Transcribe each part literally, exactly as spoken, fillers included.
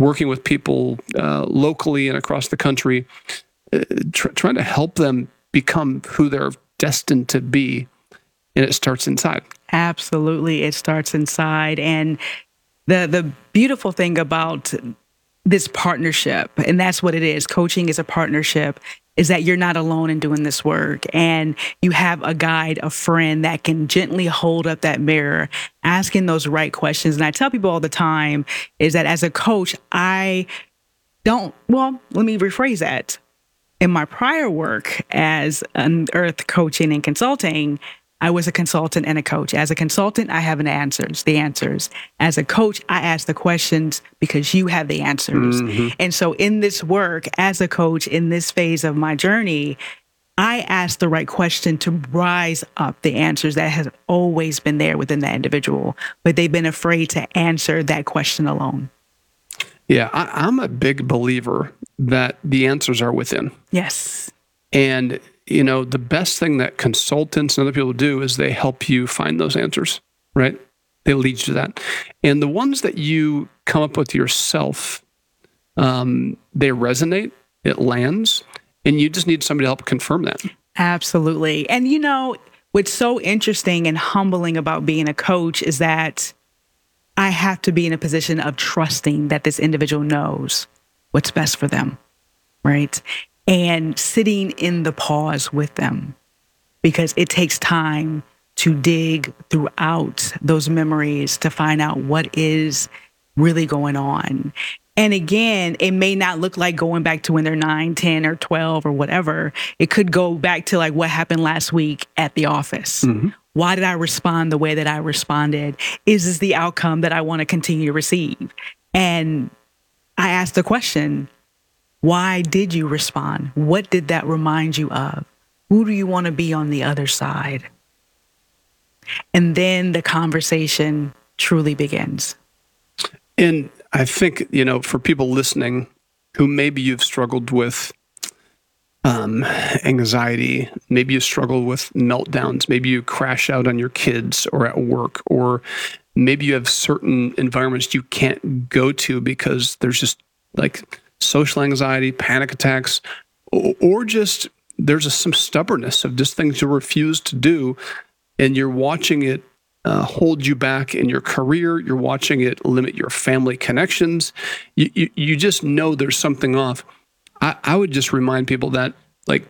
working with people uh, locally and across the country, uh, tr- trying to help them become who they're destined to be. And it starts inside. Absolutely. It starts inside. And the the beautiful thing about this partnership, and that's what it is, coaching is a partnership, is that you're not alone in doing this work. And you have a guide, a friend that can gently hold up that mirror, asking those right questions. And I tell people all the time is that as a coach, I don't, well, let me rephrase that. In my prior work as Unearth Coaching and Consulting, I was a consultant and a coach. As a consultant, I have an answers, the answers. As a coach, I ask the questions because you have the answers. Mm-hmm. And so in this work, as a coach, in this phase of my journey, I ask the right question to rise up the answers that has always been there within that individual, but they've been afraid to answer that question alone. Yeah, I, I'm a big believer that the answers are within. Yes. And you know, the best thing that consultants and other people do is they help you find those answers, right? They lead you to that. And the ones that you come up with yourself, um, they resonate, it lands, and you just need somebody to help confirm that. Absolutely. And you know, what's so interesting and humbling about being a coach is that I have to be in a position of trusting that this individual knows what's best for them, right? And sitting in the pause with them, because it takes time to dig throughout those memories to find out what is really going on. And again, it may not look like going back to when they're nine, ten, or twelve or whatever. It could go back to like what happened last week at the office. Mm-hmm. Why did I respond the way that I responded? Is this the outcome that I want to continue to receive? And I asked the question, why did you respond? What did that remind you of? Who do you want to be on the other side? And then the conversation truly begins. And I think, you know, for people listening who maybe you've struggled with um, anxiety, maybe you struggle with meltdowns, maybe you crash out on your kids or at work, or maybe you have certain environments you can't go to because there's just like social anxiety, panic attacks, or just there's a, some stubbornness of just things you refuse to do, and you're watching it uh, hold you back in your career. You're watching it limit your family connections. You you, you just know there's something off. I, I would just remind people that, like,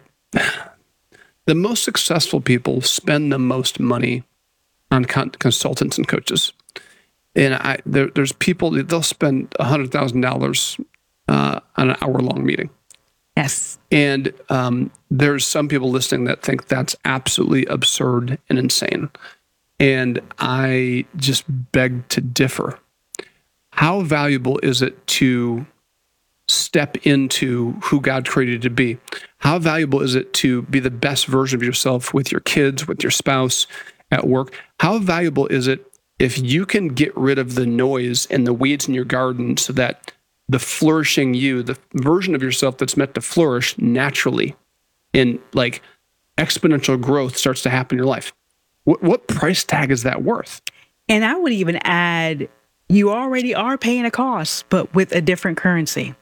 the most successful people spend the most money on con- consultants and coaches. And I there, there's people that they'll spend one hundred thousand dollars Uh, on an hour-long meeting. Yes. And um, there's some people listening that think that's absolutely absurd and insane. And I just beg to differ. How valuable is it to step into who God created you to be? How valuable is it to be the best version of yourself with your kids, with your spouse, at work? How valuable is it if you can get rid of the noise and the weeds in your garden so that the flourishing you, the version of yourself that's meant to flourish naturally in like exponential growth starts to happen in your life? What, what price tag is that worth? And I would even add, you already are paying a cost, but with a different currency.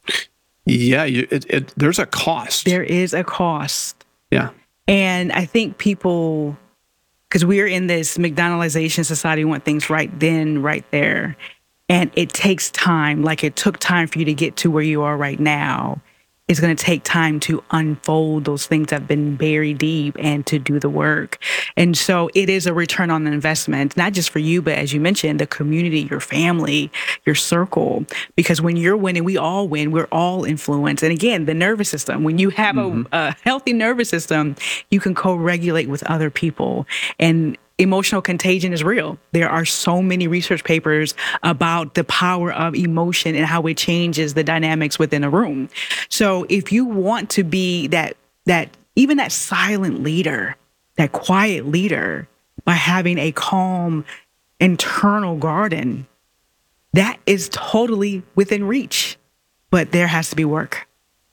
Yeah, you, it, it, there's a cost. There is a cost. Yeah. And I think people, because we're in this McDonaldization society, we want things right then, right there. And it takes time, like it took time for you to get to where you are right now. It's going to take time to unfold those things that have been buried deep and to do the work. And so it is a return on investment, not just for you, but as you mentioned, the community, your family, your circle. Because when you're winning, we all win. We're all influenced. And again, the nervous system, when you have mm-hmm. a, a healthy nervous system, you can co-regulate with other people. And emotional contagion is real. There are so many research papers about the power of emotion and how it changes the dynamics within a room. So if you want to be that, that even that silent leader, that quiet leader, by having a calm internal garden, that is totally within reach. But there has to be work.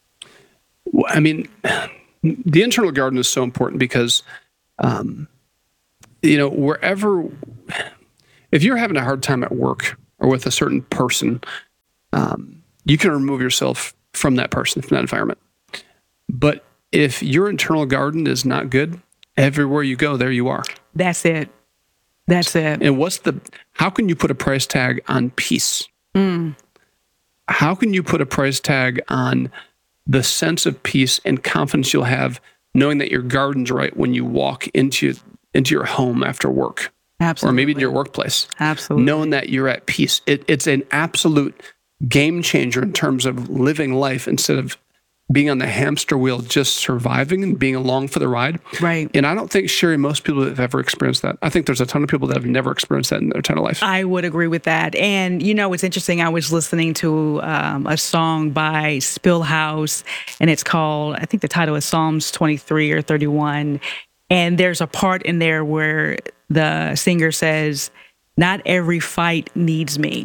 Well, I mean, the internal garden is so important because um, you know, wherever, if you're having a hard time at work or with a certain person, um, you can remove yourself from that person, from that environment. But if your internal garden is not good, everywhere you go, there you are. That's it. That's it. And what's the, how can you put a price tag on peace? Mm. How can you put a price tag on the sense of peace and confidence you'll have knowing that your garden's right when you walk into, into your home after work? Absolutely. Or maybe in your workplace. Absolutely. Knowing that you're at peace. It, it's an absolute game changer in terms of living life instead of being on the hamster wheel, just surviving and being along for the ride. Right. And I don't think, Sherry, most people have ever experienced that. I think there's a ton of people that have never experienced that in their entire life. I would agree with that. And, you know, it's interesting. I was listening to um, a song by Spillhouse, and it's called, I think the title is Psalms twenty-three or thirty-one. And there's a part in there where the singer says, "Not every fight needs me."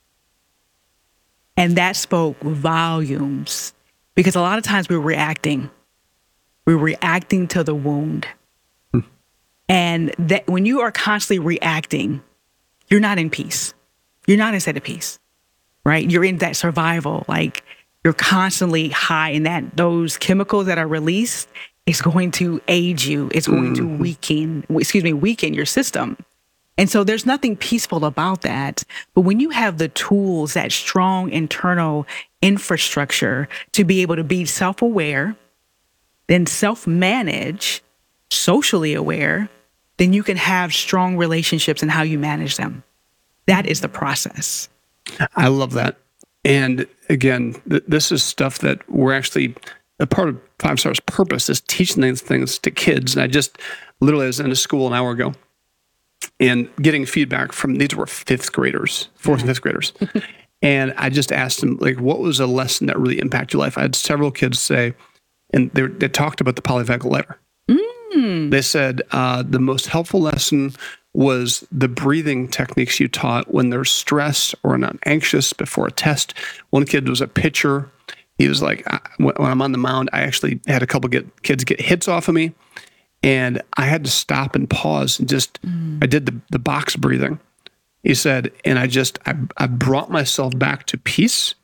And that spoke volumes. Because a lot of times we're reacting. We're reacting to the wound. Hmm. And that when you are constantly reacting, you're not in peace. You're not in a state of peace, right? You're in that survival. Like you're constantly high in that. Those chemicals that are released is going to age you. It's going mm-hmm. to weaken, excuse me, weaken your system. And so there's nothing peaceful about that. But when you have the tools, that strong internal infrastructure to be able to be self-aware, then self-manage, socially aware, then you can have strong relationships in how you manage them. That is the process. I love that. And again, th- this is stuff that we're actually, a part of Five Stars' purpose is teaching these things to kids. And I just literally was in a school an hour ago and getting feedback from, these were fifth graders, fourth and fifth graders. And I just asked them, like, what was a lesson that really impacted your life? I had several kids say, and they, they talked about the polyvagal lever. Mm. They said uh, the most helpful lesson was the breathing techniques you taught when they're stressed or not anxious before a test. One kid was a pitcher. He was like, I, when I'm on the mound, I actually had a couple get, kids get hits off of me. And I had to stop and pause and just, mm. I did the, the box breathing. He said, and I just, I, I brought myself back to peace.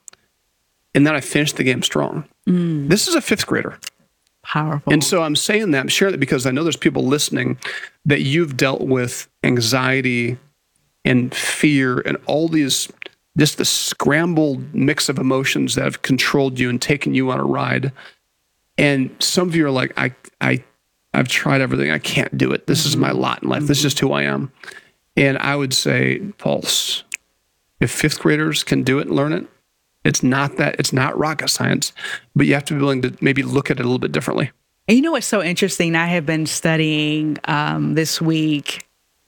And then I finished the game strong. Mm. This is a fifth grader. Powerful. And so I'm saying that, I'm sharing that because I know there's people listening that you've dealt with anxiety and fear and all these, just the scrambled mix of emotions that have controlled you and taken you on a ride. And some of you are like, I, I, I've tried everything. I can't do it. This mm-hmm. is my lot in life. Mm-hmm. This is just who I am. And I would say false. If fifth graders can do it and learn it, it's not that, it's not rocket science, but you have to be willing to maybe look at it a little bit differently. And you know what's so interesting? I have been studying um, this week.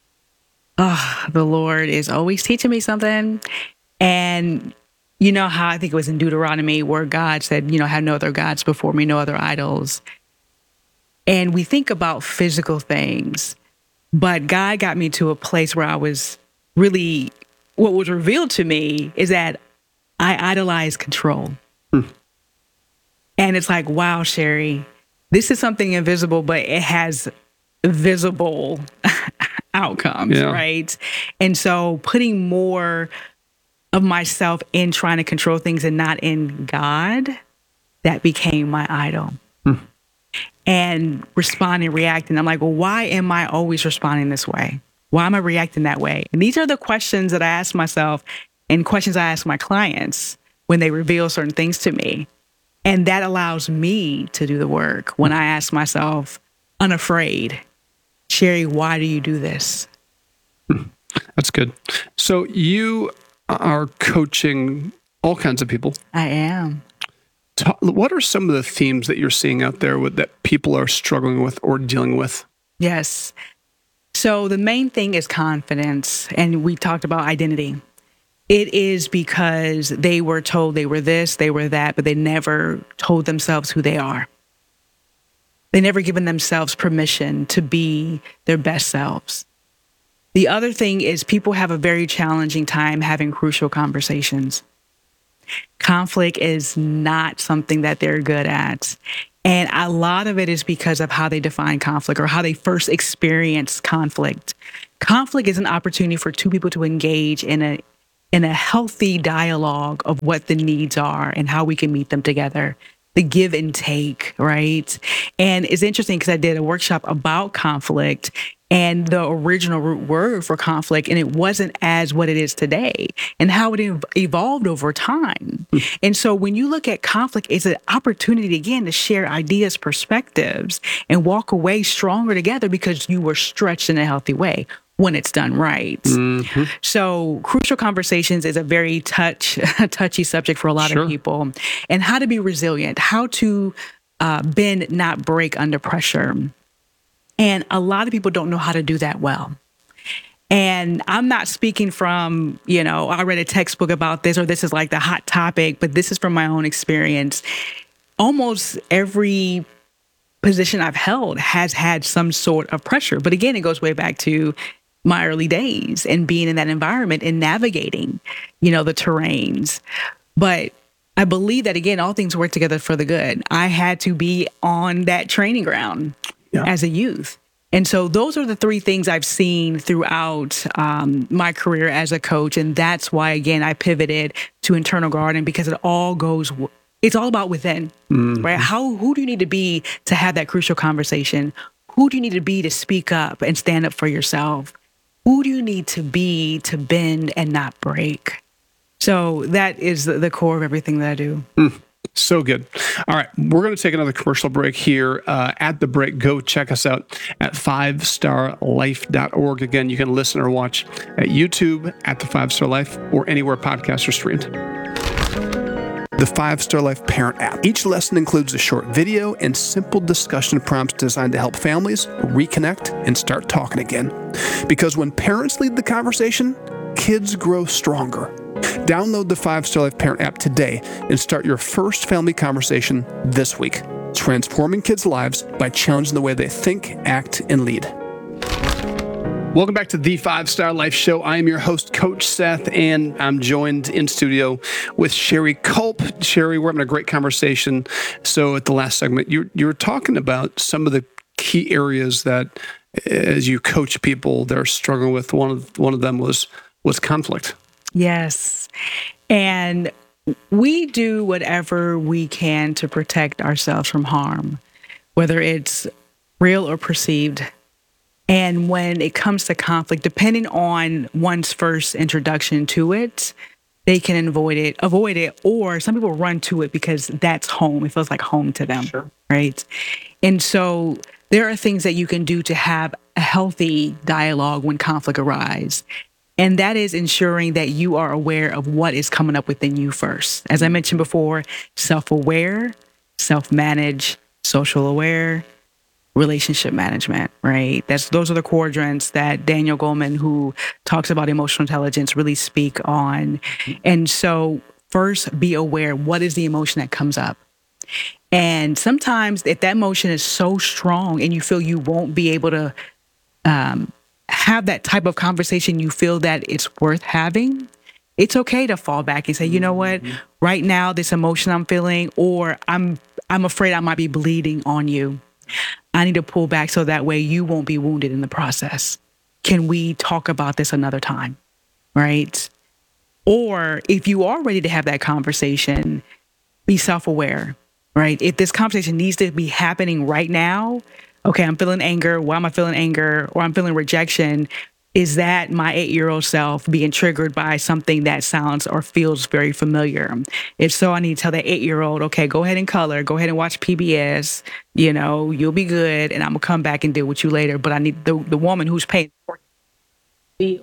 Oh, the Lord is always teaching me something. And you know how I think it was in Deuteronomy where God said, you know, have no other gods before me, no other idols. And we think about physical things. But God got me to a place where I was really, what was revealed to me is that I idolize control. Hmm. And it's like, wow, Sherry, this is something invisible, but it has visible outcomes, yeah. right? And so putting more of myself in trying to control things and not in God, that became my idol. Hmm. And responding, reacting. I'm like, well, why am I always responding this way? Why am I reacting that way? And these are the questions that I ask myself and questions I ask my clients when they reveal certain things to me. And that allows me to do the work when I ask myself, unafraid, Sherry, why do you do this? That's good. So you are coaching all kinds of people. I am. What are some of the themes that you're seeing out there with, that people are struggling with or dealing with? Yes. So the main thing is confidence. And we talked about identity. It is because they were told they were this, they were that, but they never told themselves who they are. They never given themselves permission to be their best selves. The other thing is people have a very challenging time having crucial conversations. Conflict is not something that they're good at. And a lot of it is because of how they define conflict or how they first experience conflict. Conflict is an opportunity for two people to engage in a in a healthy dialogue of what the needs are and how we can meet them together. The give and take, right? And it's interesting because I did a workshop about conflict and the original root word for conflict, and it wasn't as what it is today and how it ev- evolved over time. And so when you look at conflict, it's an opportunity, again, to share ideas, perspectives, and walk away stronger together because you were stretched in a healthy way when it's done right. Mm-hmm. So crucial conversations is a very touch, touchy subject for a lot Sure. of people. And how to be resilient, how to uh, bend, not break under pressure. And a lot of people don't know how to do that well. And I'm not speaking from, you know, I read a textbook about this or this is like the hot topic, but this is from my own experience. Almost every position I've held has had some sort of pressure. But again, it goes way back to my early days and being in that environment and navigating, you know, the terrains. But I believe that, again, all things work together for the good. I had to be on that training ground yeah. as a youth. And so those are the three things I've seen throughout um, my career as a coach. And that's why, again, I pivoted to Internal Garden, because it all goes, it's all about within, mm-hmm. right? How, who do you need to be to have that crucial conversation? Who do you need to be to speak up and stand up for yourself? Who do you need to be to bend and not break? So that is the core of everything that I do. Mm, so good. All right. We're going to take another commercial break here. Uh, at the break, go check us out at five star life dot org. Again, you can listen or watch at YouTube, at the Five Star Life, or anywhere podcasts are streamed. The Five Star Life Parent app. Each lesson includes a short video and simple discussion prompts designed to help families reconnect and start talking again. Because when parents lead the conversation, kids grow stronger. Download the Five Star Life Parent app today and start your first family conversation this week, transforming kids' lives by challenging the way they think, act, and lead. Welcome back to the Five Star Life Show. I am your host, Coach Seth, and I'm joined in studio with Sherry Culp. Sherry, we're having a great conversation. So at the last segment, you you were talking about some of the key areas that, as you coach people, they're struggling with. One of one of them was was conflict. Yes, and we do whatever we can to protect ourselves from harm, whether it's real or perceived. And when it comes to conflict, depending on one's first introduction to it, they can avoid it, avoid it, or some people run to it because that's home. It feels like home to them, sure. Right? And so there are things that you can do to have a healthy dialogue when conflict arises. And that is ensuring that you are aware of what is coming up within you first. As I mentioned before, self-aware, self-manage, social aware, relationship management, right? That's those are the quadrants that Daniel Goleman, who talks about emotional intelligence, really speak on. And so first, be aware, what is the emotion that comes up? And sometimes if that emotion is so strong and you feel you won't be able to um, have that type of conversation, you feel that it's worth having, it's okay to fall back and say, you know what, right now, this emotion I'm feeling, or I'm I'm afraid I might be bleeding on you. I need to pull back so that way you won't be wounded in the process. Can we talk about this another time, right? Or if you are ready to have that conversation, be self-aware, right? If this conversation needs to be happening right now, okay, I'm feeling anger. Why am I feeling anger? Or I'm feeling rejection. Is that my eight-year-old self being triggered by something that sounds or feels very familiar? If so, I need to tell that eight-year-old, okay, go ahead and color, go ahead and watch P B S, you know, you'll be good, and I'm going to come back and deal with you later. But I need the, the woman who's paying for it.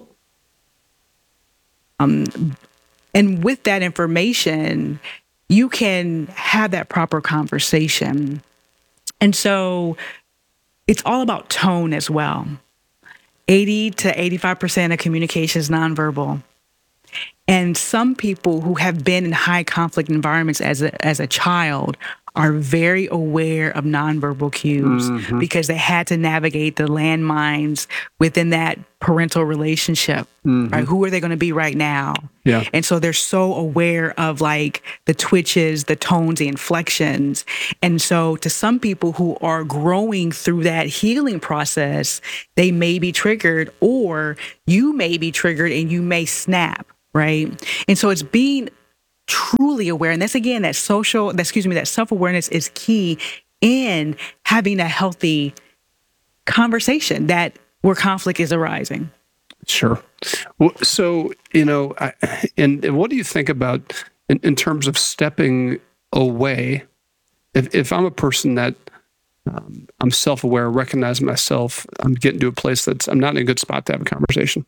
Um, and with that information, you can have that proper conversation. And so it's all about tone as well. eighty to eighty-five percent of communication is nonverbal. And some people who have been in high conflict environments as a, as a child are very aware of nonverbal cues mm-hmm. because they had to navigate the landmines within that parental relationship, mm-hmm. right? Who are they going to be right now? Yeah. And so they're so aware of like the twitches, the tones, the inflections. And so to some people who are growing through that healing process, they may be triggered, or you may be triggered and you may snap. right? And so it's being truly aware. And that's, again, that social, that, excuse me, that self-awareness is key in having a healthy conversation that where conflict is arising. Sure. Well, so, you know, I, and, and what do you think about in, in terms of stepping away? If, if I'm a person that um, I'm self-aware, recognize myself, I'm getting to a place that's, I'm not in a good spot to have a conversation.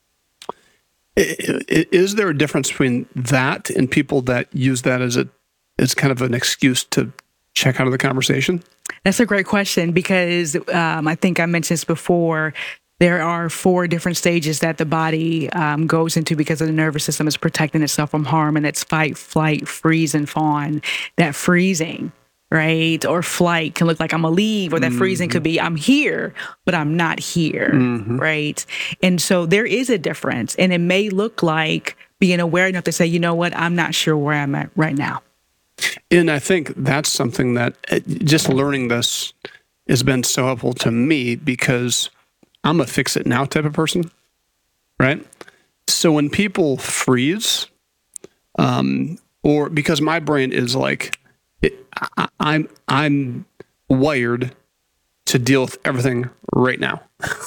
Is there a difference between that and people that use that as a, as kind of an excuse to check out of the conversation? That's a great question, because um, I think I mentioned this before. There are four different stages that the body um, goes into because the nervous system is protecting itself from harm, and it's fight, flight, freeze, and fawn. That freezing, right, or flight can look like I'm gonna leave, or that mm-hmm. freezing could be I'm here, but I'm not here, mm-hmm. right? And so there is a difference, and it may look like being aware enough to say, you know what, I'm not sure where I'm at right now. And I think that's something that just learning this has been so helpful to me, because I'm a fix it now type of person, right? So when people freeze, um, or because my brain is like, it, I, I'm I'm wired to deal with everything right now,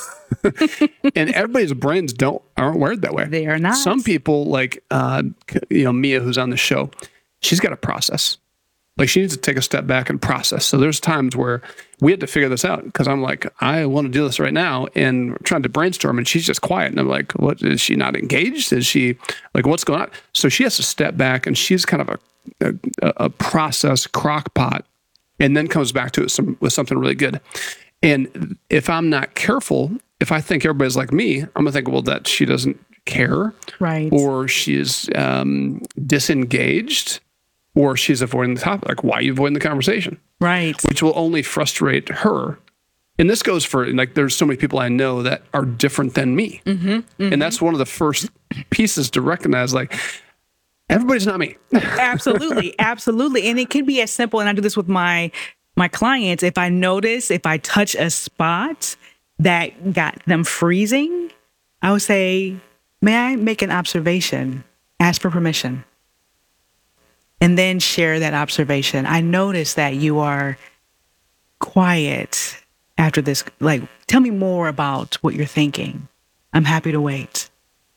and everybody's brains don't aren't wired that way. They are not. Some people, like uh, you know Mia, who's on the show, she's got to process. Like, she needs to take a step back and process. So there's times where we had to figure this out, because I'm like, I want to do this right now, and we're trying to brainstorm, and she's just quiet. And I'm like, what, is she not engaged? Is she like, what's going on? So she has to step back, and she's kind of a, a, a process crock pot, and then comes back to it some, with something really good. And if I'm not careful, if I think everybody's like me, I'm gonna think, well, that she doesn't care, right? Or she's um, disengaged, or she's avoiding the topic. Like, why are you avoiding the conversation? Right. Which will only frustrate her. And this goes for, like, there's so many people I know that are different than me. Mm-hmm, mm-hmm. And that's one of the first pieces to recognize, like, everybody's not me. Absolutely. Absolutely. And it can be as simple, and I do this with my my clients. If I notice, if I touch a spot that got them freezing, I would say, may I make an observation? Ask for permission. And then share that observation. I notice that you are quiet after this. Like, tell me more about what you're thinking. I'm happy to wait.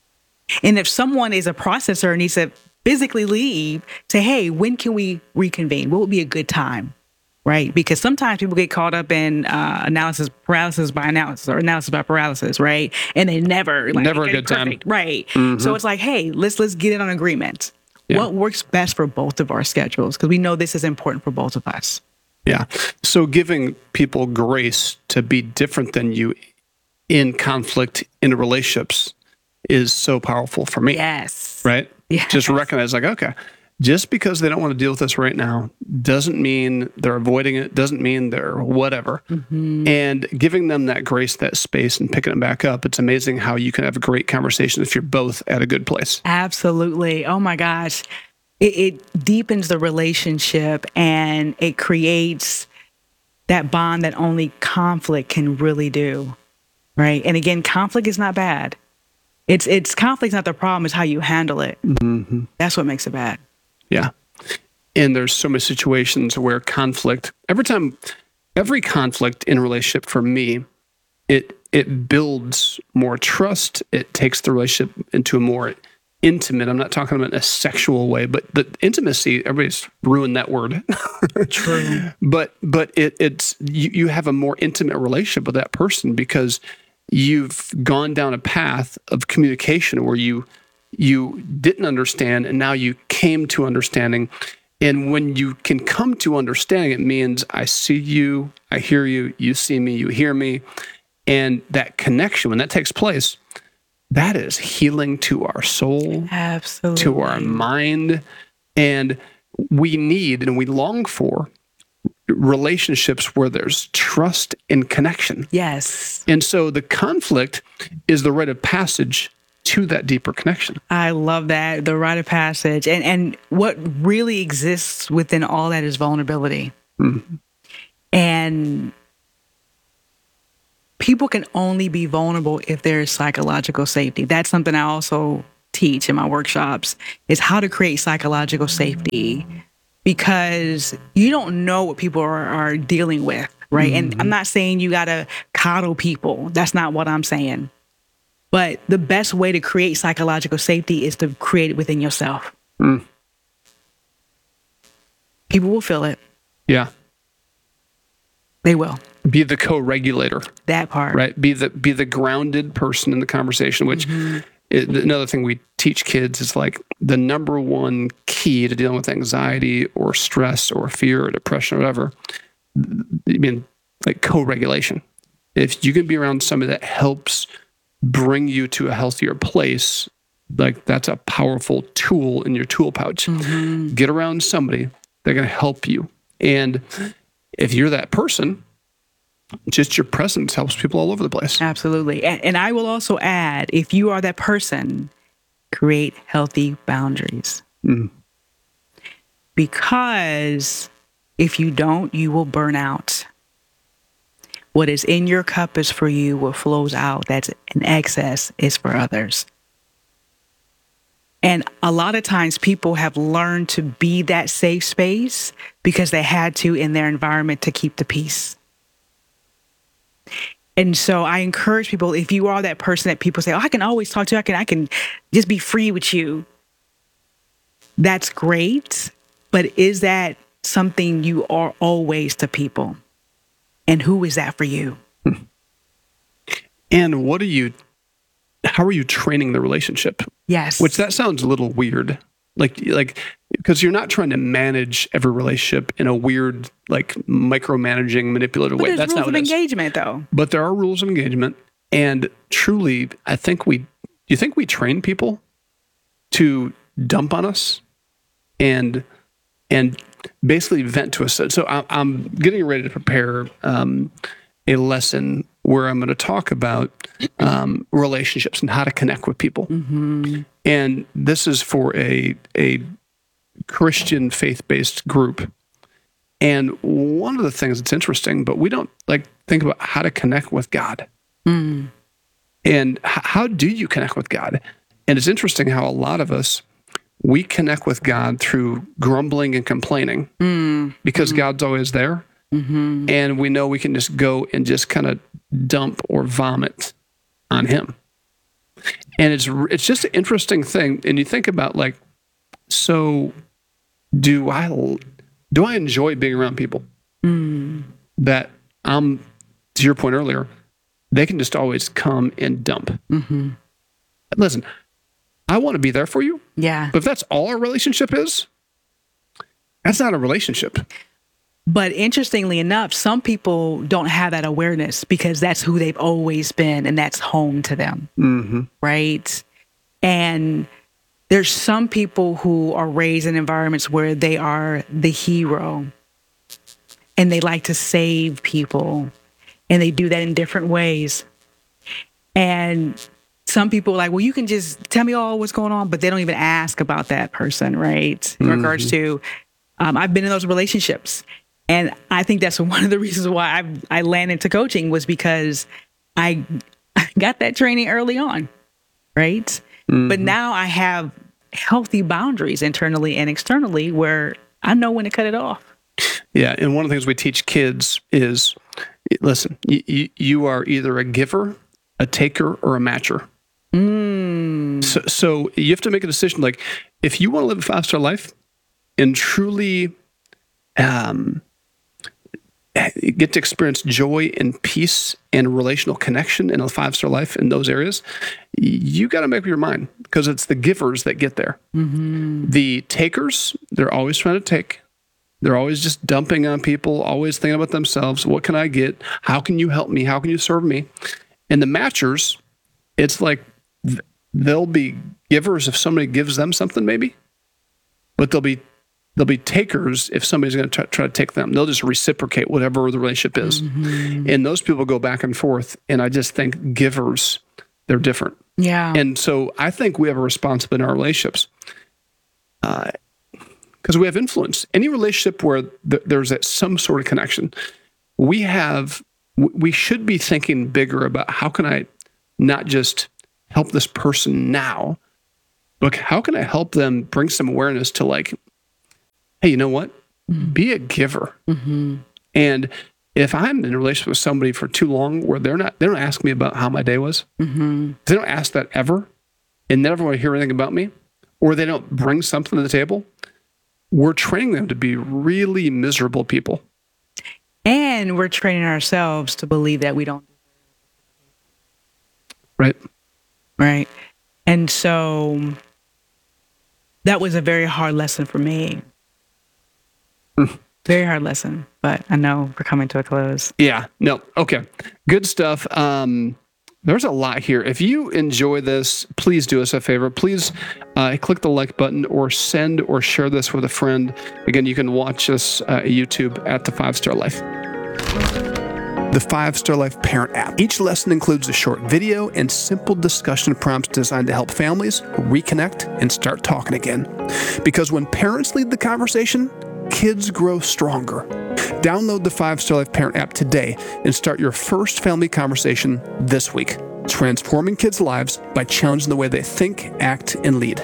And if someone is a processor and needs to physically leave, say, hey, when can we reconvene? What would be a good time? Right? Because sometimes people get caught up in uh, analysis paralysis by analysis, or analysis by paralysis, right? And they never, like, never a good perfect, time. Right. Mm-hmm. So it's like, hey, let's let's get it on agreement. Yeah. What works best for both of our schedules? Because we know this is important for both of us. Yeah. So giving people grace to be different than you in conflict in relationships is so powerful for me. Yes. Right? Yes. Just recognize, like, okay, just because they don't want to deal with this right now doesn't mean they're avoiding it, doesn't mean they're whatever. Mm-hmm. And giving them that grace, that space, and picking it back up, it's amazing how you can have a great conversation if you're both at a good place. Absolutely. Oh my gosh. It, it deepens the relationship, and it creates that bond that only conflict can really do. Right? And again, conflict is not bad. It's it's conflict's not the problem, it's how you handle it. Mm-hmm. That's what makes it bad. Yeah. And there's so many situations where conflict, every time, every conflict in a relationship for me, it it builds more trust. It takes the relationship into a more intimate, I'm not talking about in a sexual way, but the intimacy, everybody's ruined that word. True. But but it it's you, you have a more intimate relationship with that person, because you've gone down a path of communication where you you didn't understand, and now you came to understanding. And when you can come to understanding, it means I see you, I hear you, you see me, you hear me. And that connection, when that takes place, that is healing to our soul, absolutely, to our mind. And we need and we long for relationships where there's trust and connection. Yes. And so the conflict is the rite of passage to that deeper connection. I love that, the rite of passage. And and what really exists within all that is vulnerability. Mm-hmm. And people can only be vulnerable if there is psychological safety. That's something I also teach in my workshops is how to create psychological safety, because you don't know what people are, are dealing with, right? Mm-hmm. And I'm not saying you got to coddle people. That's not what I'm saying. But the best way to create psychological safety is to create it within yourself. Mm. People will feel it. Yeah. They will. Be the co-regulator. That part. Right? Be the be the grounded person in the conversation, which mm-hmm. is, another thing we teach kids is like the number one key to dealing with anxiety or stress or fear or depression or whatever. I mean, like co-regulation. If you can be around somebody that helps bring you to a healthier place, like that's a powerful tool in your tool pouch. Mm-hmm. Get around somebody that can help you. And if you're that person, just your presence helps people all over the place. Absolutely. And, and I will also add, if you are that person, create healthy boundaries. Mm. Because if you don't, you will burn out. What is in your cup is for you. What flows out, that's in excess, is for others. And a lot of times people have learned to be that safe space because they had to in their environment to keep the peace. And so I encourage people, if you are that person that people say, oh, I can always talk to you, I can, I can just be free with you. That's great. But is that something you are always to people? And who is that for you? And what are you, how are you training the relationship? Yes. Which that sounds a little weird. Like, like, because you're not trying to manage every relationship in a weird, like micromanaging, manipulative but way. There's That's rules not what of it is. engagement, though. But there are rules of engagement. And truly, I think we, do you think we train people to dump on us and, and basically vent to us? So I, I'm getting ready to prepare um, a lesson where I'm going to talk about um, relationships and how to connect with people. Mm-hmm. And this is for a a Christian faith-based group. And one of the things that's interesting, but we don't like think about how to connect with God. Mm. And h- how do you connect with God? And it's interesting how a lot of us, we connect with God through grumbling and complaining mm. because mm. God's always there. Mm-hmm. And we know we can just go and just kind of dump or vomit on him. And it's it's just an interesting thing. And you think about like, so do I do I enjoy being around people mm. that I'm, to your point earlier, they can just always come and dump. Mm-hmm. Listen, I want to be there for you. Yeah. But if that's all our relationship is, that's not a relationship. But interestingly enough, some people don't have that awareness because that's who they've always been and that's home to them, mm-hmm. right? And there's some people who are raised in environments where they are the hero and they like to save people and they do that in different ways. And some people are like, well, you can just tell me all what's going on, but they don't even ask about that person, right? In mm-hmm. regards to, um, I've been in those relationships. And I think that's one of the reasons why I I landed into coaching was because I, I got that training early on, right? Mm-hmm. But now I have healthy boundaries internally and externally where I know when to cut it off. Yeah, and one of the things we teach kids is, listen, you, you are either a giver, a taker, or a matcher. Mm. So, so you have to make a decision. Like, if you want to live a five-star life and truly um, get to experience joy and peace and relational connection in a five-star life in those areas, you got to make up your mind because it's the givers that get there. Mm-hmm. The takers, they're always trying to take. They're always just dumping on people, always thinking about themselves. What can I get? How can you help me? How can you serve me? And the matchers, it's like they'll be givers if somebody gives them something maybe, but they'll be They'll be takers if somebody's going to try, try to take them. They'll just reciprocate whatever the relationship is. Mm-hmm. And those people go back and forth. And I just think givers, they're different. Yeah. And so I think we have a responsibility in our relationships because uh, we have influence. Any relationship where th- there's that some sort of connection, we have, we should be thinking bigger about how can I not just help this person now, look, how can I help them bring some awareness to like, hey, you know what? Mm-hmm. Be a giver. Mm-hmm. And if I'm in a relationship with somebody for too long where they're not, they don't ask me about how my day was. Mm-hmm. They don't ask that ever and never want to hear anything about me, or they don't bring something to the table, we're training them to be really miserable people. And we're training ourselves to believe that we don't. Right. Right. And so that was a very hard lesson for me. Mm. Very hard lesson, but I know we're coming to a close. Yeah. No. Okay. Good stuff. Um, there's a lot here. If you enjoy this, please do us a favor. Please uh, click the like button or send or share this with a friend. Again, you can watch us uh, at YouTube at The Five Star Life. The Five Star Life Parent app. Each lesson includes a short video and simple discussion prompts designed to help families reconnect and start talking again. Because when parents lead the conversation, kids grow stronger. Download the Five Star Life Parent app today and start your first family conversation this week, transforming kids' lives by challenging the way they think, act, and lead.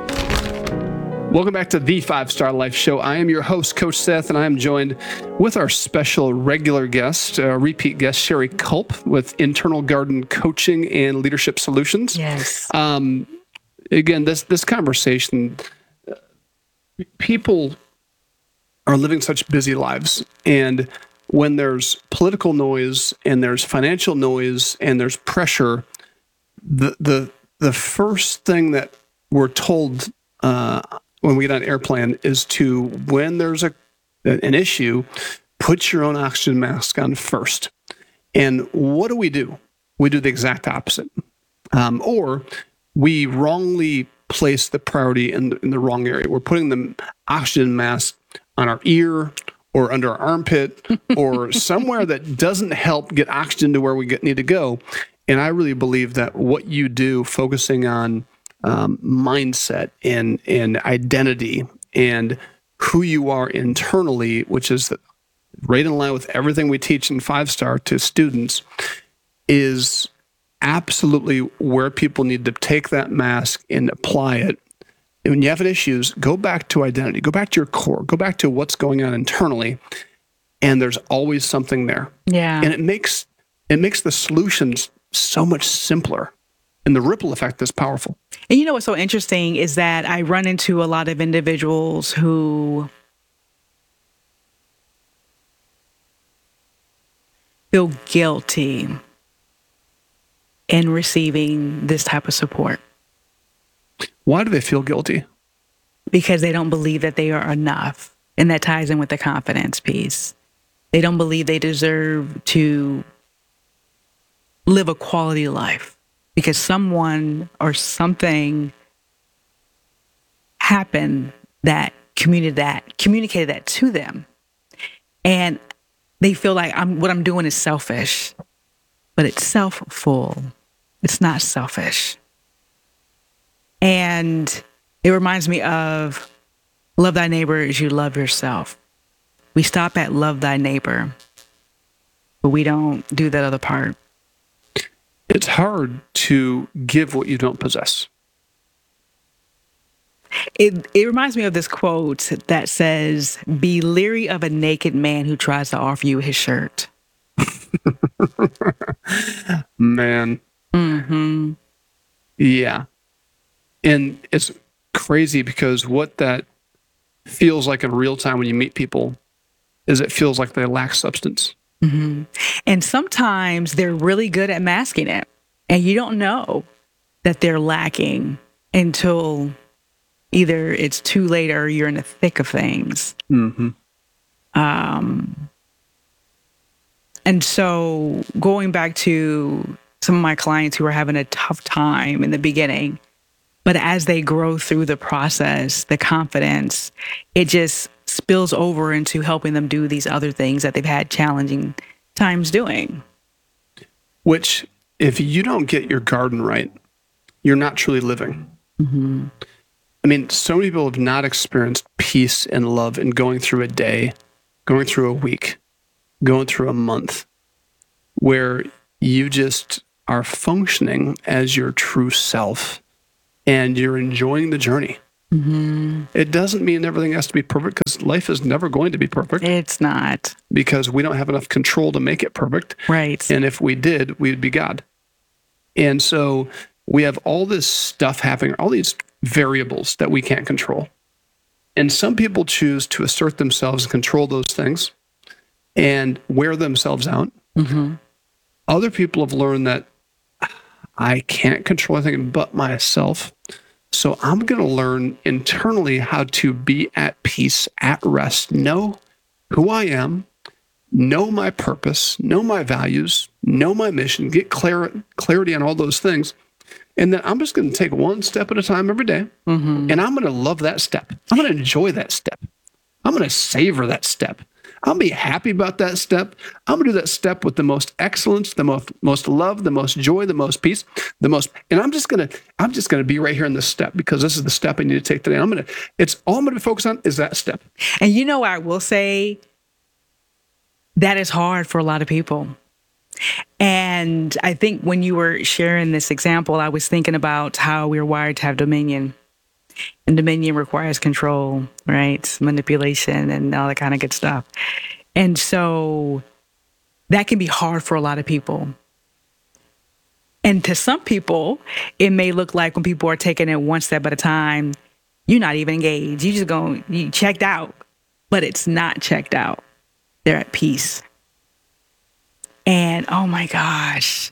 Welcome back to the Five Star Life Show. I am your host, Coach Seth, and I am joined with our special regular guest, uh, repeat guest, Sherry Culp with Internal Garden Coaching and Leadership Solutions. Yes. Um, again, this this conversation, uh, people are living such busy lives, and when there's political noise and there's financial noise and there's pressure, the the the first thing that we're told uh, when we get on an airplane is to, when there's a an issue, put your own oxygen mask on first. And what do we do? We do the exact opposite, um, or we wrongly place the priority in the, in the wrong area. We're putting the oxygen mask on our ear or under our armpit or somewhere that doesn't help get oxygen to where we get, need to go. And I really believe that what you do, focusing on um, mindset and, and identity and who you are internally, which is right in line with everything we teach in Five Star to students, is absolutely where people need to take that mask and apply it. And when you have issues, go back to identity, go back to your core, go back to what's going on internally, and there's always something there. Yeah. And it makes it makes the solutions so much simpler, and the ripple effect is powerful. And you know what's so interesting is that I run into a lot of individuals who feel guilty in receiving this type of support. Why do they feel guilty? Because they don't believe that they are enough. And that ties in with the confidence piece. They don't believe they deserve to live a quality life because someone or something happened that communicated that, communicated that to them. And they feel like I'm, what I'm doing is selfish, but it's self-full. It's not selfish. And it reminds me of love thy neighbor as you love yourself. We stop at love thy neighbor, but we don't do that other part. It's hard to give what you don't possess. It it reminds me of this quote that says, "Be leery of a naked man who tries to offer you his shirt." Man. Mm-hmm. Yeah. And it's crazy because what that feels like in real time when you meet people is it feels like they lack substance. Mm-hmm. And sometimes they're really good at masking it. And you don't know that they're lacking until either it's too late or you're in the thick of things. Mm-hmm. Um, and so going back to some of my clients who are having a tough time in the beginning, but as they grow through the process, the confidence, it just spills over into helping them do these other things that they've had challenging times doing. Which, if you don't get your garden right, you're not truly living. Mm-hmm. I mean, so many people have not experienced peace and love in going through a day, going through a week, going through a month, where you just are functioning as your true self. and you're enjoying the journey. Mm-hmm. It doesn't mean everything has to be perfect, because life is never going to be perfect, It's not. because we don't have enough control to make it perfect. Right. And if we did, we'd be God. And so we have all this stuff happening, all these variables that we can't control. And some people choose to assert themselves and control those things and wear themselves out. Mm-hmm. Other people have learned that I can't control anything but myself. So I'm going to learn internally how to be at peace, at rest, know who I am, know my purpose, know my values, know my mission, get clar- clarity on all those things. And then I'm just going to take one step at a time every day, Mm-hmm. and I'm going to love that step. I'm going to enjoy that step. I'm going to savor that step. I'll be happy about that step. I'm going to do that step with the most excellence, the most most love, the most joy, the most peace, the most. And I'm just going to I'm just going to be right here in this step, because this is the step I need to take today. I'm going to. It's all I'm going to focus on is that step. And you know, I will say that is hard for a lot of people. And I think when you were sharing this example, I was thinking about how we're wired to have dominion. And dominion requires control, right? Manipulation and all that kind of good stuff. And so that can be hard for a lot of people. And to some people, it may look like when people are taking it one step at a time, you're not even engaged. You just go, you checked out, but it's not checked out. They're at peace. And oh my gosh,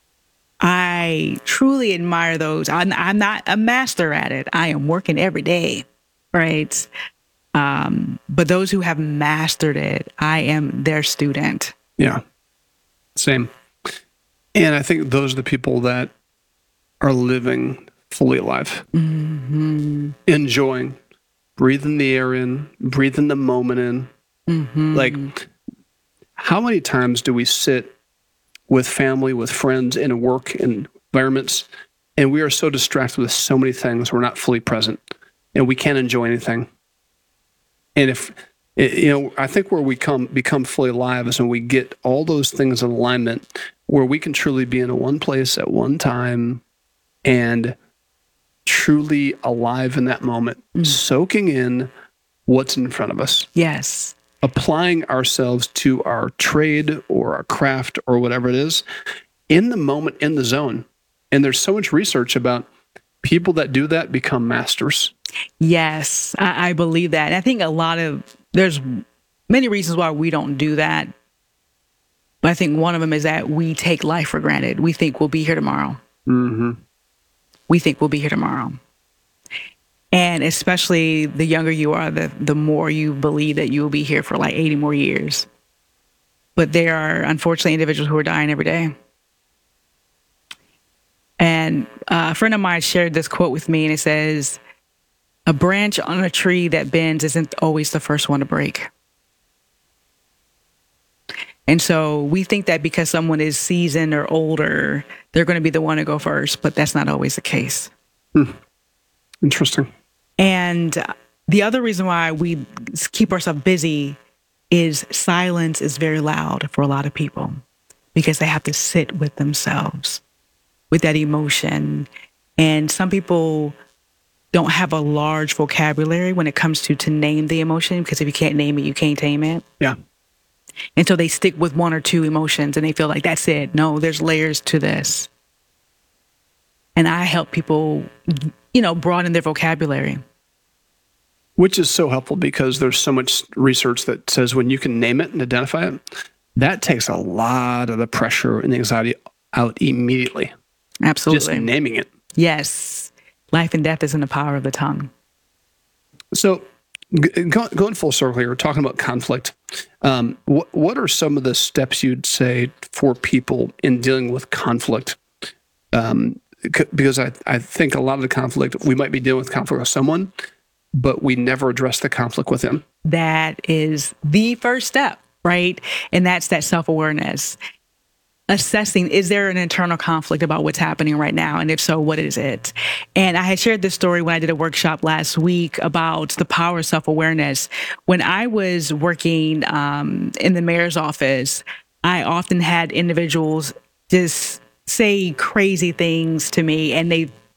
I truly admire those. I'm, I'm not a master at it. I am working every day, right? Um, but those who have mastered it, I am their student. Yeah, same. And I think those are the people that are living fully alive, Mm-hmm. enjoying, breathing the air in, breathing the moment in. Mm-hmm. Like, how many times do we sit with family, with friends, in work environments, and we are so distracted with so many things, we're not fully present, and we can't enjoy anything. And if, you know, I think where we come become fully alive is when we get all those things in alignment, where we can truly be in a one place at one time and truly alive in that moment, Mm. soaking in what's in front of us, Yes. applying ourselves to our trade or our craft or whatever it is in the moment, in the zone. And there's so much research about people that do that become masters. Yes, I, I believe that. And I think a lot of, there's many reasons why we don't do that. But I think one of them is that we take life for granted. We think we'll be here tomorrow. Mm-hmm. We think we'll be here tomorrow. And especially the younger you are, the, the more you believe that you will be here for like eighty more years. But there are, unfortunately, individuals who are dying every day. And uh, a friend of mine shared this quote with me, and it says, "A branch on a tree that bends isn't always the first one to break." And so we think that because someone is seasoned or older, they're going to be the one to go first, but that's not always the case. Hmm. Interesting. And the other reason why we keep ourselves busy is silence is very loud for a lot of people, because they have to sit with themselves, with that emotion. And some people don't have a large vocabulary when it comes to to name the emotion, because if you can't name it, you can't tame it. Yeah. And so they stick with one or two emotions and they feel like that's it. No, there's layers to this. And I help people, you know, broaden their vocabulary. Which is so helpful, because there's so much research that says when you can name it and identify it, that takes a lot of the pressure and the anxiety out immediately. Absolutely. Just naming it. Yes. Life and death is in the power of the tongue. So g- go, going full circle here, we're talking about conflict. Um, what, what are some of the steps you'd say for people in dealing with conflict? Um, c- because I, I think a lot of the conflict, we might be dealing with conflict with someone, but we never address the conflict with them. That is the first step, right? And that's that self-awareness. Assessing, is there an internal conflict about what's happening right now? And if so, what is it? And I had shared this story when I did a workshop last week about the power of self-awareness. When I was working um, in the mayor's office, I often had individuals just say crazy things to me, and they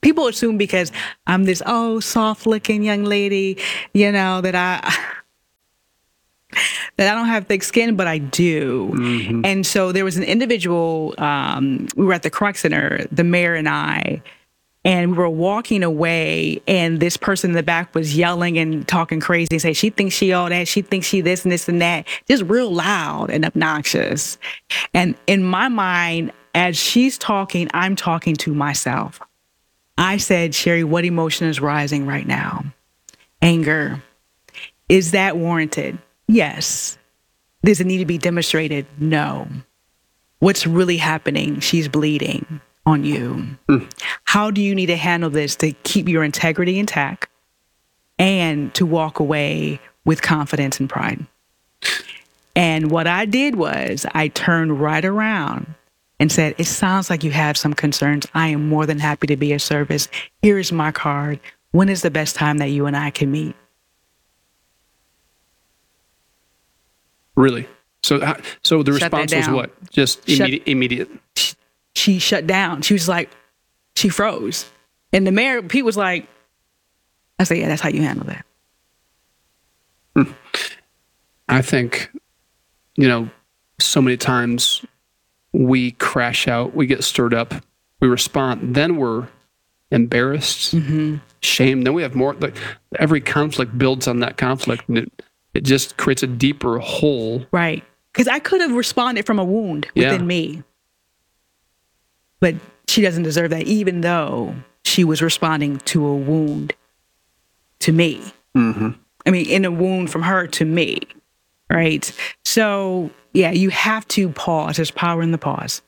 people assume because I'm this, oh, soft looking young lady, you know, that I, that I don't have thick skin, but I do. Mm-hmm. And so there was an individual, um, we were at the Kroc Center, the mayor and I, and we were walking away, and this person in the back was yelling and talking crazy and saying, she thinks she all that, she thinks she this and this and that, just real loud and obnoxious. And in my mind, as she's talking, I'm talking to myself. I said, Sherry, what emotion is rising right now? Anger. Is that warranted? Yes. Does it need to be demonstrated? No. What's really happening? She's bleeding on you. Mm. How do you need to handle this to keep your integrity intact and to walk away with confidence and pride? And what I did was I turned right around and said, it sounds like you have some concerns. I am more than happy to be of service. Here is my card. When is the best time that you and I can meet? Really? So, so the Shut response was what? Just immediate? Shut, immediate. She shut down. She was like, she froze. And the mayor, Pete, was like, I said, yeah, that's how you handle that. Hmm. I think, you know, so many times we crash out, we get stirred up, we respond, then we're embarrassed, mm-hmm. shamed. Then we have more, like, every conflict builds on that conflict, and it, it just creates a deeper hole. Right. Because I could have responded from a wound within yeah. me. But she doesn't deserve that, even though she was responding to a wound to me. Mm-hmm. I mean, in a wound from her to me, right? So, yeah, you have to pause. There's power in the pause.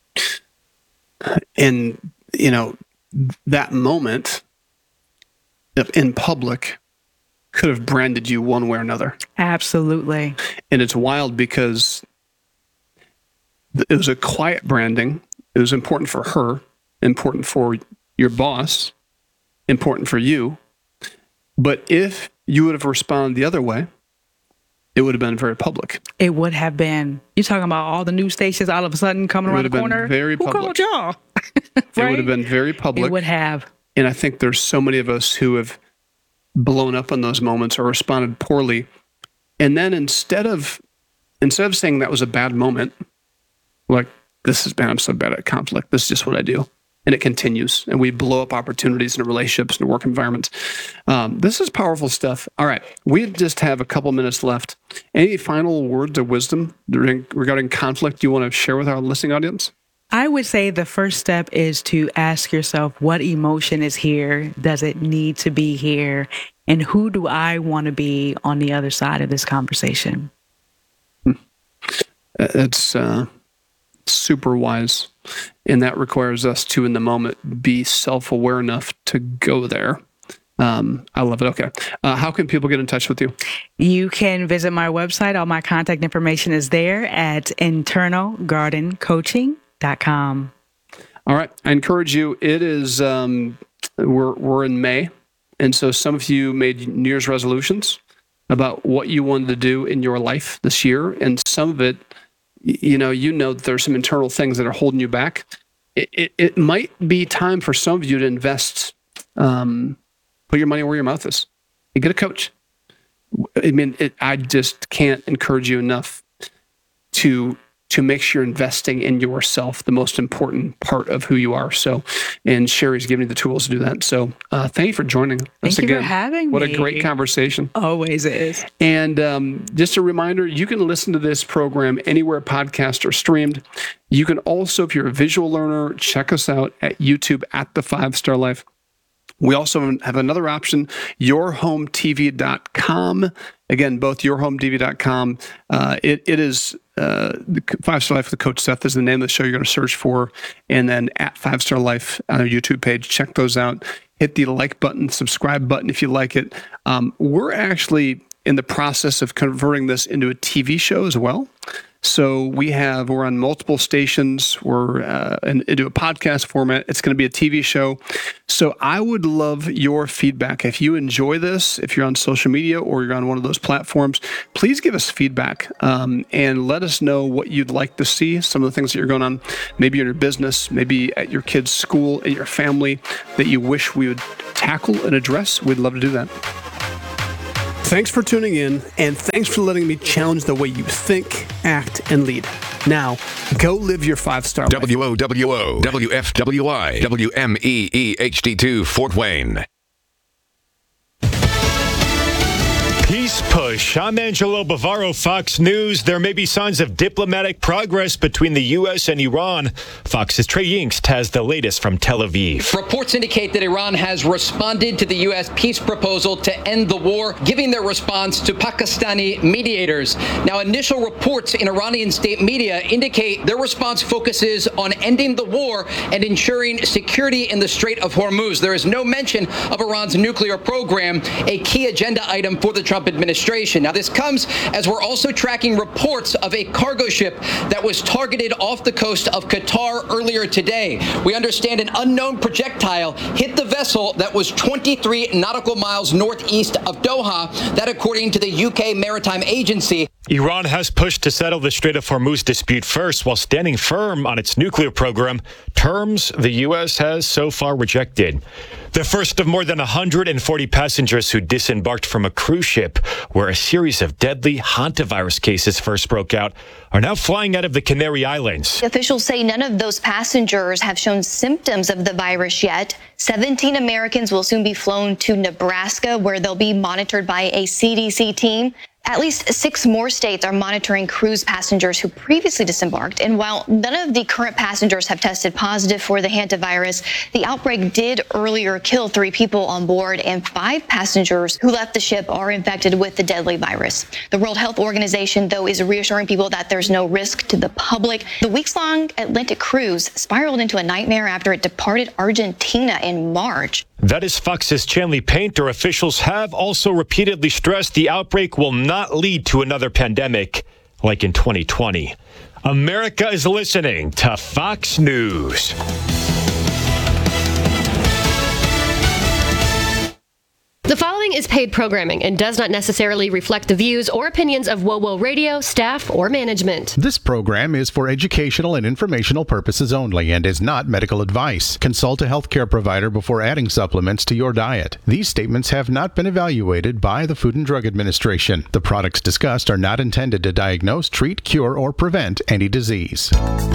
And, you know, that moment in public could have branded you one way or another. Absolutely. And it's wild because it was a quiet branding. It was important for her, important for your boss, important for you. But if you would have responded the other way, it would have been very public. It would have been. You're talking about all the news stations all of a sudden coming around the corner? Very Who public. called y'all? Right? It would have been very public. It would have. And I think there's so many of us who have blown up in those moments or responded poorly. And then instead of instead of saying that was a bad moment, like, this is bad, I'm so bad at conflict, this is just what I do. And it continues. And we blow up opportunities in relationships and work environments. Um, this is powerful stuff. All right. We just have a couple minutes left. Any final words of wisdom regarding conflict you want to share with our listening audience? I would say the first step is to ask yourself, what emotion is here? Does it need to be here? And who do I want to be on the other side of this conversation? It's uh, super wise. And that requires us to, in the moment, be self-aware enough to go there. Um, I love it. Okay. Uh, how can people get in touch with you? You can visit my website. All my contact information is there at internal garden coaching dot com. All right. I encourage you. It is, um, we're, we're in May. And so some of you made New Year's resolutions about what you wanted to do in your life this year. And some of it, you know, you know that there's some internal things that are holding you back. It, it, it might be time for some of you to invest, um, put your money where your mouth is. You get a coach. I mean, it, I just can't encourage you enough to to make sure you're investing in yourself, the most important part of who you are. So, and Sherry's giving you the tools to do that. So uh, thank you for joining thank us you again. For having what me. A great conversation. Always is. And um, just a reminder, you can listen to this program anywhere podcasts are streamed. You can also, if you're a visual learner, check us out at YouTube at The Five Star Life. We also have another option, your home T V dot com. Again, both your home T V dot com. Uh, it, it is uh, the Five Star Life with Coach Seth is the name of the show you're going to search for. And then at Five Star Life on our YouTube page, check those out. Hit the like button, subscribe button if you like it. Um, we're actually in the process of converting this into a T V show as well. So we have, we're on multiple stations. We're uh, in, into a podcast format. It's going to be a T V show. So I would love your feedback. If you enjoy this, if you're on social media or you're on one of those platforms, please give us feedback um, and let us know what you'd like to see, some of the things that you're going on, maybe in your business, maybe at your kids' school, at your family, that you wish we would tackle and address. We'd love to do that. Thanks for tuning in, and thanks for letting me challenge the way you think, act, and lead. Now, go live your five-star life. W O W O, W F W I, W M E E H D two, Fort Wayne. Peace push. I'm Angelo Bavaro, Fox News. There may be signs of diplomatic progress between the U S and Iran. Fox's Trey Yingst has the latest from Tel Aviv. Reports indicate that Iran has responded to the U S peace proposal to end the war, giving their response to Pakistani mediators. Now, initial reports in Iranian state media indicate their response focuses on ending the war and ensuring security in the Strait of Hormuz. There is no mention of Iran's nuclear program, a key agenda item for the Trump administration. Now, this comes as we're also tracking reports of a cargo ship that was targeted off the coast of Qatar earlier today. We understand an unknown projectile hit the vessel that was twenty-three nautical miles northeast of Doha, that according to the U K Maritime Agency. Iran has pushed to settle the Strait of Hormuz dispute first while standing firm on its nuclear program, terms the U S has so far rejected. The first of more than one hundred forty passengers who disembarked from a cruise ship where a series of deadly hantavirus cases first broke out are now flying out of the Canary Islands. Officials say none of those passengers have shown symptoms of the virus yet. seventeen Americans will soon be flown to Nebraska, where they'll be monitored by a C D C team. At least six more states are monitoring cruise passengers who previously disembarked. And while none of the current passengers have tested positive for the hantavirus, the outbreak did earlier kill three people on board, and five passengers who left the ship are infected with the deadly virus. The World Health Organization, though, is reassuring people that there's no risk to the public. The weeks-long Atlantic cruise spiraled into a nightmare after it departed Argentina in March. That is Fox's Chanley Painter. Officials have also repeatedly stressed the outbreak will not lead to another pandemic like in twenty twenty. America is listening to Fox News. The following is paid programming and does not necessarily reflect the views or opinions of WOWO Radio, staff, or management. This program is for educational and informational purposes only and is not medical advice. Consult a healthcare provider before adding supplements to your diet. These statements have not been evaluated by the Food and Drug Administration. The products discussed are not intended to diagnose, treat, cure, or prevent any disease.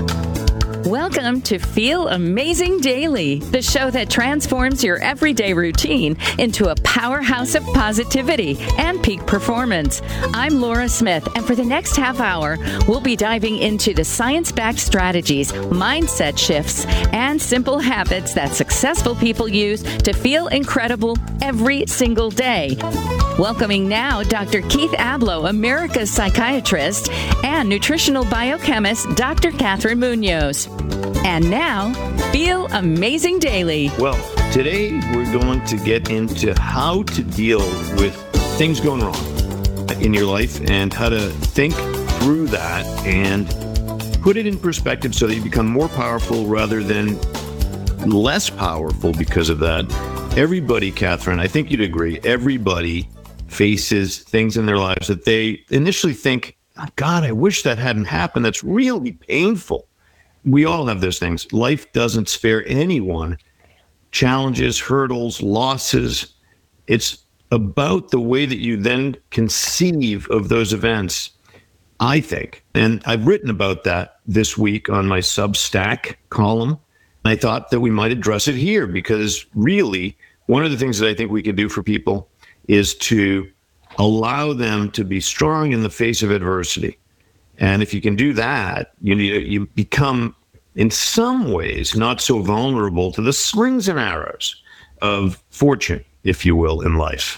Welcome to Feel Amazing Daily, the show that transforms your everyday routine into a powerhouse of positivity and peak performance. I'm Laura Smith, and for the next half hour, we'll be diving into the science-backed strategies, mindset shifts, and simple habits that successful people use to feel incredible every single day. Welcoming now Doctor Keith Abloh, America's psychiatrist, and nutritional biochemist Doctor Catherine Munoz. And now, Feel Amazing Daily. Well, today we're going to get into how to deal with things going wrong in your life and how to think through that and put it in perspective so that you become more powerful rather than less powerful because of that. Everybody, Catherine, I think you'd agree, everybody faces things in their lives that they initially think, oh, God, I wish that hadn't happened. That's really painful. We all have those things. Life doesn't spare anyone. Challenges, hurdles, losses. It's about the way that you then conceive of those events, I think. And I've written about that this week on my Substack column. I thought that we might address it here because really, one of the things that I think we can do for people is to allow them to be strong in the face of adversity. And if you can do that, you need, you become, in some ways, not so vulnerable to the slings and arrows of fortune, if you will, in life.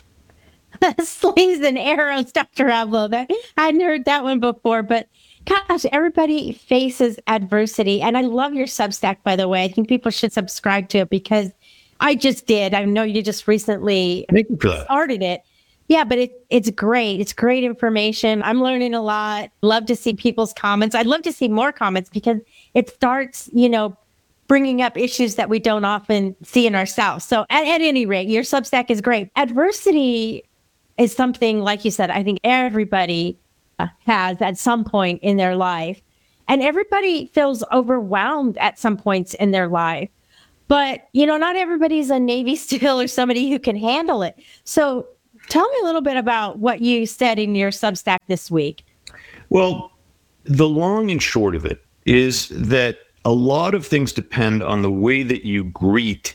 Slings and arrows, Doctor Abloh. That I hadn't heard that one before, but gosh, everybody faces adversity. And I love your Substack, by the way. I think people should subscribe to it because I just did. I know you just recently Thank you for that. started it. Yeah, but it, it's great. It's great information. I'm learning a lot. Love to see people's comments. I'd love to see more comments because it starts, you know, bringing up issues that we don't often see in ourselves. So at, at any rate, your Substack is great. Adversity is something, like you said, I think everybody has at some point in their life. And everybody feels overwhelmed at some points in their life. But, you know, not everybody's a Navy SEAL or somebody who can handle it. So tell me a little bit about what you said in your Substack this week. Well, the long and short of it is that a lot of things depend on the way that you greet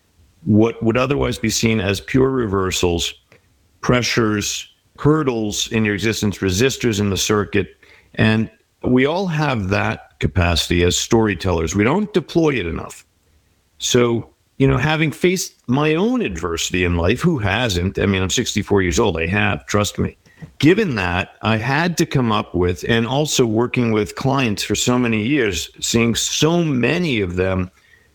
what would otherwise be seen as pure reversals, pressures, hurdles in your existence, resistors in the circuit. And we all have that capacity as storytellers. We don't deploy it enough. So, you know, having faced my own adversity in life, who hasn't? I mean, I'm sixty-four years old. I have, trust me. Given that, I had to come up with, and also working with clients for so many years, seeing so many of them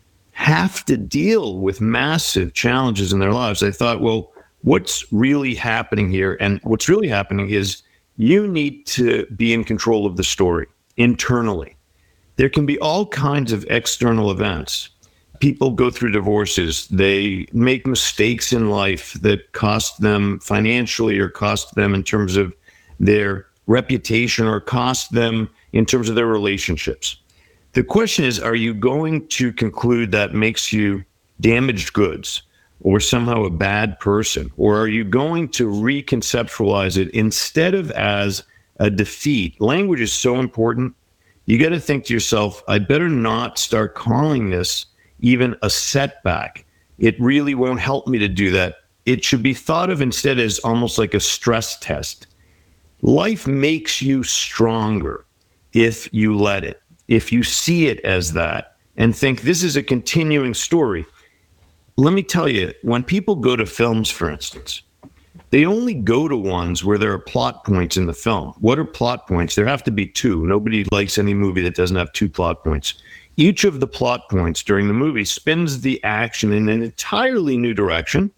have to deal with massive challenges in their lives. I thought, well, what's really happening here? And what's really happening is you need to be in control of the story internally. There can be all kinds of external events. People go through divorces. They make mistakes in life that cost them financially or cost them in terms of their reputation or cost them in terms of their relationships. The question is, are you going to conclude that makes you damaged goods or somehow a bad person? Or are you going to reconceptualize it instead of as a defeat? Language is so important. You got to think to yourself, I better not start calling this even a setback. It really won't help me to do that. It should be thought of instead as almost like a stress test. Life makes you stronger if you let it, if you see it as that and think this is a continuing story. Let me tell you, when people go to films, for instance, they only go to ones where there are plot points in the film. What are plot points? There have to be two. Nobody likes any movie that doesn't have two plot points. Each of the plot points during the movie spins the action in an entirely new direction.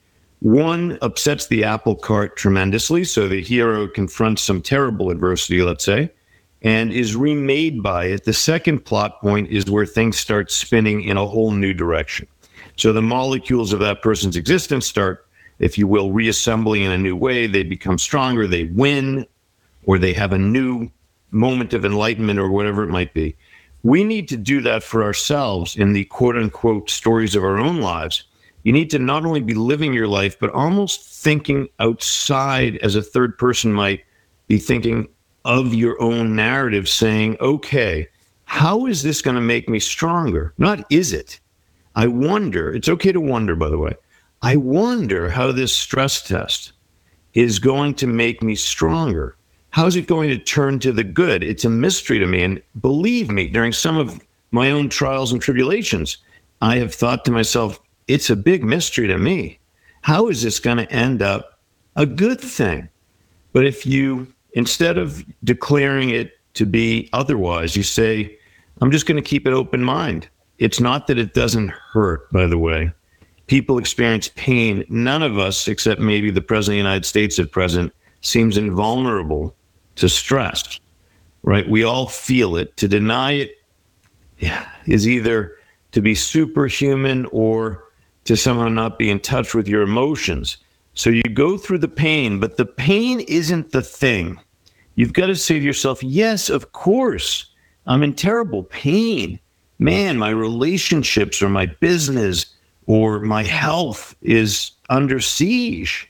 One upsets the apple cart tremendously, so the hero confronts some terrible adversity, let's say, and is remade by it. The second plot point is where things start spinning in a whole new direction. So the molecules of that person's existence start, if you will, reassembling in a new way. They become stronger, they win, or they have a new moment of enlightenment or whatever it might be. We need to do that for ourselves in the quote unquote stories of our own lives. You need to not only be living your life, but almost thinking outside as a third person might be thinking of your own narrative, saying, okay, how is this going to make me stronger? Not is it? I wonder, it's okay to wonder, by the way, I wonder how this stress test is going to make me stronger. How is it going to turn to the good? It's a mystery to me. And believe me, during some of my own trials and tribulations, I have thought to myself, it's a big mystery to me. How is this going to end up a good thing? But if you, instead of declaring it to be otherwise, you say, I'm just going to keep an open mind. It's not that it doesn't hurt, by the way. People experience pain. None of us, except maybe the President of the United States at present, seems invulnerable to stress, right? We all feel it. To deny it yeah, is either to be superhuman or to somehow not be in touch with your emotions. So you go through the pain, but the pain isn't the thing. You've got to say to yourself, yes, of course, I'm in terrible pain. Man, my relationships or my business or my health is under siege.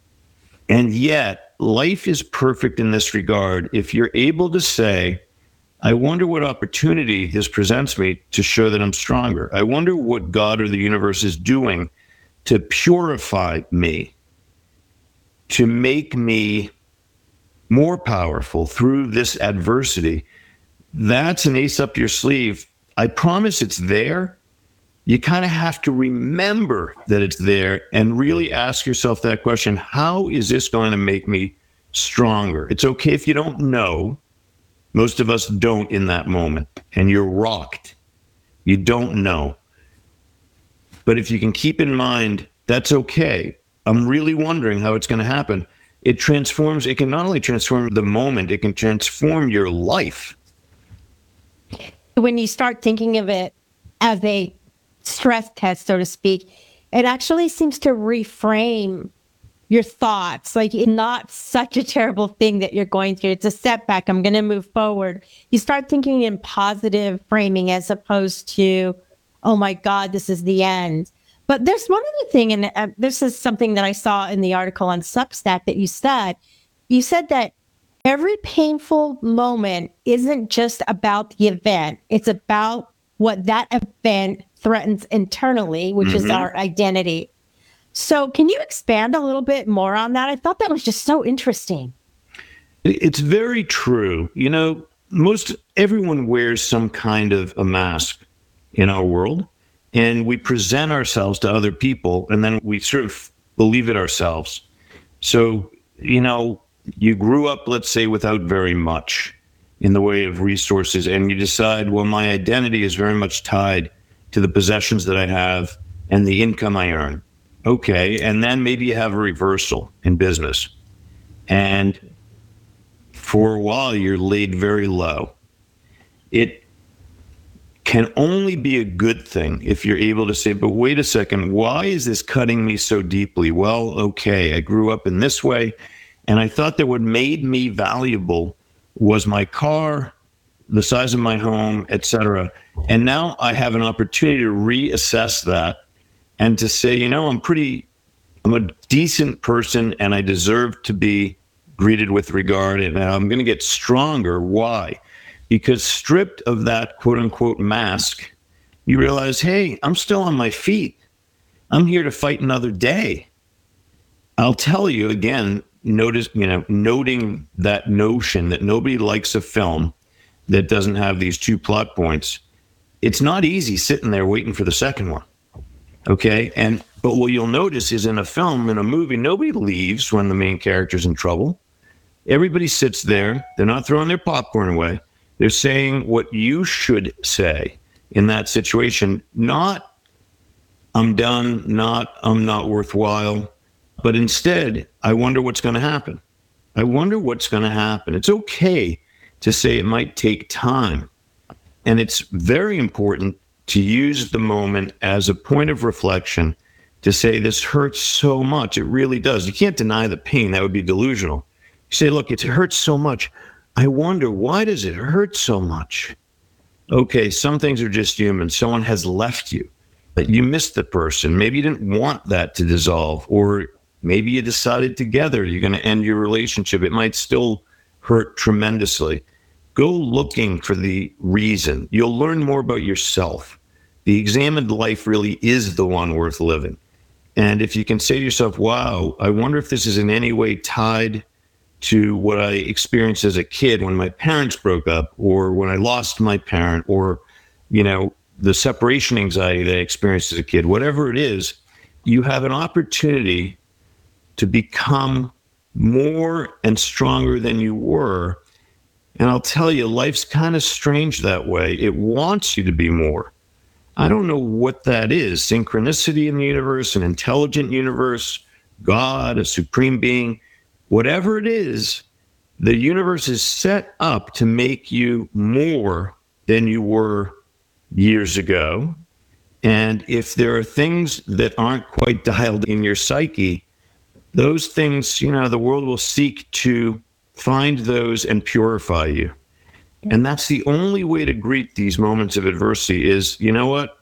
And yet, life is perfect in this regard. If you're able to say, I wonder what opportunity this presents me to show that I'm stronger. I wonder what God or the universe is doing to purify me, to make me more powerful through this adversity. That's an ace up your sleeve. I promise it's there. You kind of have to remember that it's there and really ask yourself that question. How is this going to make me stronger? It's okay if you don't know. Most of us don't in that moment, and you're rocked. You don't know. But if you can keep in mind, that's okay. I'm really wondering how it's going to happen. It transforms, it can not only transform the moment, it can transform your life. When you start thinking of it as a stress test, so to speak, it actually seems to reframe your thoughts. Like, it's not such a terrible thing that you're going through. It's a setback. I'm going to move forward. You start thinking in positive framing as opposed to, oh my God, this is the end. But there's one other thing, and uh, this is something that I saw in the article on Substack that you said. You said that every painful moment isn't just about the event. It's about what that event threatens internally, which mm-hmm. is our identity. So can you expand a little bit more on that? I thought that was just so interesting. It's very true. You know, most everyone wears some kind of a mask in our world, and we present ourselves to other people, and then we sort of believe it ourselves. So, you know, you grew up, let's say, without very much in the way of resources, and you decide, well, my identity is very much tied to the possessions that I have and the income I earn. Okay, and then maybe you have a reversal in business. And for a while, you're laid very low. It can only be a good thing if you're able to say, but wait a second, why is this cutting me so deeply? Well, okay, I grew up in this way, and I thought that what made me valuable was my car, the size of my home, et cetera. And now I have an opportunity to reassess that and to say, you know, I'm pretty, I'm a decent person and I deserve to be greeted with regard, and I'm going to get stronger. Why? Because stripped of that quote unquote mask, you realize, hey, I'm still on my feet. I'm here to fight another day. I'll tell you again, notice, you know, noting that notion that nobody likes a film that doesn't have these two plot points. It's not easy sitting there waiting for the second one. Okay. And, but what you'll notice is in a film, in a movie, nobody leaves when the main character's in trouble. Everybody sits there. They're not throwing their popcorn away. They're saying what you should say in that situation. Not, I'm done, not, I'm not worthwhile, but instead, I wonder what's going to happen. I wonder what's going to happen. It's okay to say it might take time. And it's very important to use the moment as a point of reflection to say, this hurts so much. It really does. You can't deny the pain. That would be delusional. You say, look, it hurts so much. I wonder, why does it hurt so much? Okay, some things are just human. Someone has left you, but you missed the person. Maybe you didn't want that to dissolve, or maybe you decided together you're going to end your relationship. It might still hurt tremendously. Go looking for the reason. You'll learn more about yourself. The examined life really is the one worth living. And if you can say to yourself, wow, I wonder if this is in any way tied to what I experienced as a kid when my parents broke up, or when I lost my parent, or, you know, the separation anxiety that I experienced as a kid, whatever it is, you have an opportunity to become more and stronger than you were. And I'll tell you, life's kind of strange that way. It wants you to be more. I don't know what that is. Synchronicity in the universe, an intelligent universe, God, a supreme being, whatever it is, the universe is set up to make you more than you were years ago. And if there are things that aren't quite dialed in your psyche, those things, you know, the world will seek to find those and purify you. And that's the only way to greet these moments of adversity is, you know what?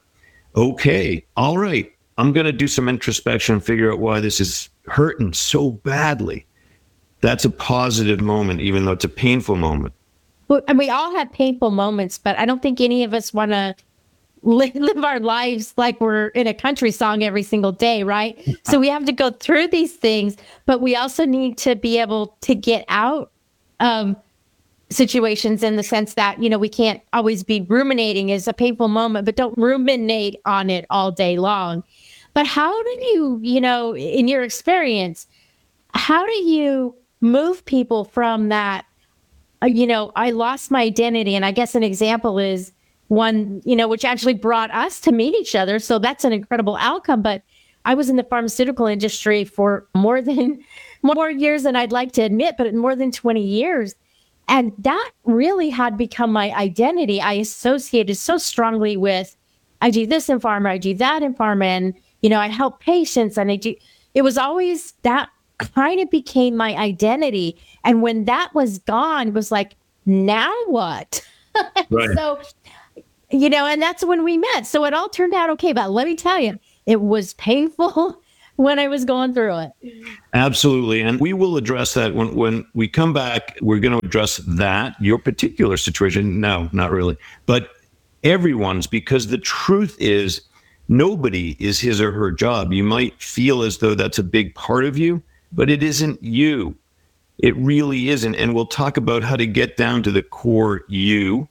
Okay, all right, I'm going to do some introspection and figure out why this is hurting so badly. That's a positive moment, even though it's a painful moment. Well, and we all have painful moments, but I don't think any of us want to live, live our lives like we're in a country song every single day, right? So we have to go through these things, but we also need to be able to get out of situations in the sense that, you know, we can't always be ruminating as a painful moment, but don't ruminate on it all day long. But how do you, you know, in your experience, how do you move people from that, uh, you know, I lost my identity? And I guess an example is one, you know, which actually brought us to meet each other. So that's an incredible outcome. But I was in the pharmaceutical industry for more than more years than I'd like to admit, but more than twenty years. And that really had become my identity. I associated so strongly with, I do this in pharma, I do that in pharma, and, you know, I help patients, and I do, it was always, that kind of became my identity. And when that was gone, it was like, now what? Right. So, you know, and that's when we met. So it all turned out okay. But let me tell you, it was painful when I was going through it. Absolutely. And we will address that when, when we come back. We're going to address that, your particular situation. No, not really. But everyone's, because the truth is, nobody is his or her job. You might feel as though that's a big part of you, but it isn't you. It really isn't. And we'll talk about how to get down to the core you